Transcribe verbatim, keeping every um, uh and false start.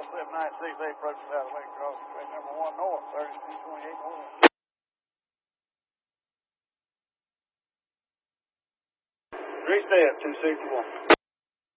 seven nine six eight, approaching South Lake Cross, train number one north, thirty-two twenty-eight north. Three step, two sixty-one.